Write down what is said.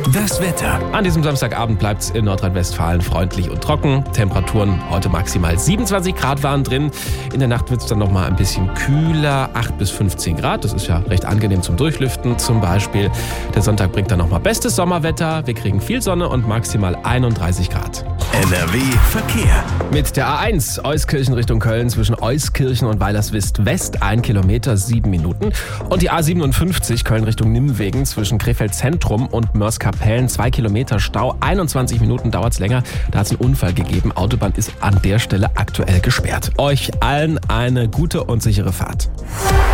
Das Wetter. An diesem Samstagabend bleibt es in Nordrhein-Westfalen freundlich und trocken. Temperaturen heute maximal 27 Grad waren drin. In der Nacht wird es dann nochmal ein bisschen kühler, 8 bis 15 Grad. Das ist ja recht angenehm zum Durchlüften zum Beispiel. Der Sonntag bringt dann nochmal bestes Sommerwetter. Wir kriegen viel Sonne und maximal 31 Grad. NRW Verkehr. Mit der A1 Euskirchen Richtung Köln zwischen Euskirchen und Weilerswist West 1 Kilometer 7 Minuten. Und die A57 Köln Richtung Nimwegen zwischen Krefeld Zentrum und Mörs-Kapellen 2 Kilometer Stau. 21 Minuten dauert es länger. Da hat es einen Unfall gegeben. Autobahn ist an der Stelle aktuell gesperrt. Euch allen eine gute und sichere Fahrt.